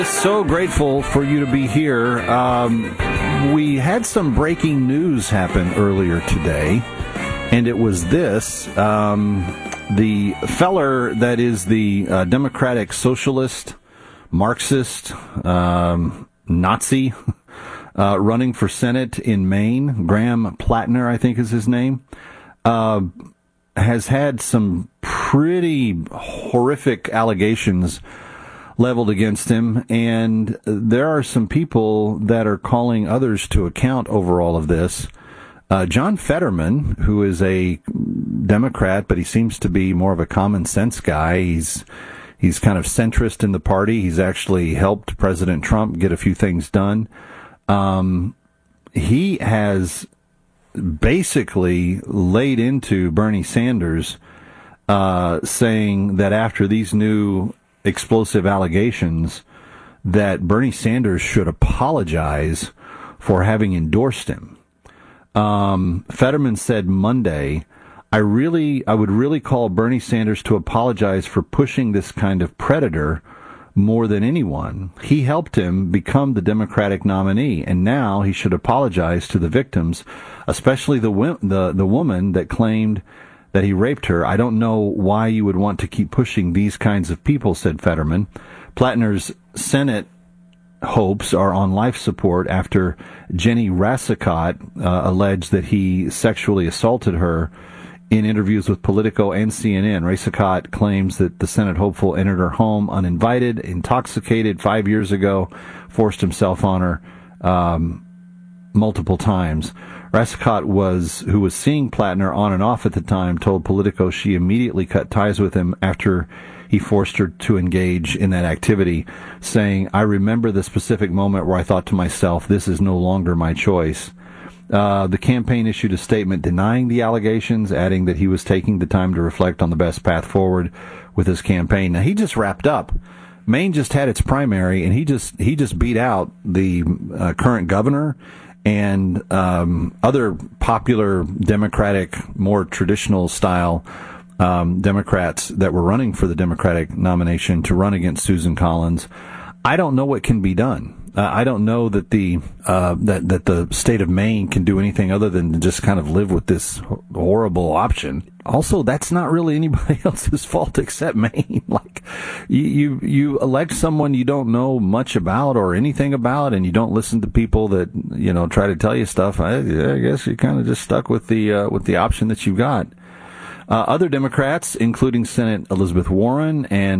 So grateful for you to be here. We had some breaking news happen earlier today, and it was this. The feller that is the Democratic Socialist, Marxist, Nazi running for Senate in Maine, Graham Plattner, I think is his name, has had some pretty horrific allegations leveled against him, and there are some people that are calling others to account over all of this. John Fetterman, who is a Democrat, but he seems to be more of a common sense guy. He's kind of centrist in the party. He's actually helped President Trump get a few things done. He has basically laid into Bernie Sanders, saying that after these new explosive allegations, that Bernie Sanders should apologize for having endorsed him. Fetterman said Monday, I would really call Bernie Sanders to apologize for pushing this kind of predator more than anyone. He helped him become the Democratic nominee, and now he should apologize to the victims, especially the woman that claimed that he raped her. I don't know why you would want to keep pushing these kinds of people, said Fetterman. Plattner's Senate hopes are on life support after Jenny Rassicot alleged that he sexually assaulted her in interviews with Politico and CNN. Rassicot claims that the Senate hopeful entered her home uninvited, intoxicated 5 years ago, forced himself on her multiple times. Rassicot, who was seeing Plattner on and off at the time, told Politico she immediately cut ties with him after he forced her to engage in that activity, saying, I remember the specific moment where I thought to myself, this is no longer my choice. The campaign issued a statement denying the allegations, adding that he was taking the time to reflect on the best path forward with his campaign. Now, he just wrapped up. Maine just had its primary, and he just beat out the current governor and other popular Democratic, more traditional style Democrats that were running for the Democratic nomination to run against Susan Collins. I don't know what can be done. I don't know that that the state of Maine can do anything other than to just kind of live with this horrible option. Also, that's not really anybody else's fault except Maine. Like, you elect someone you don't know much about or anything about, and you don't listen to people that try to tell you stuff. I guess you're kind of just stuck with the option that you got. Other Democrats, including Senate Elizabeth Warren and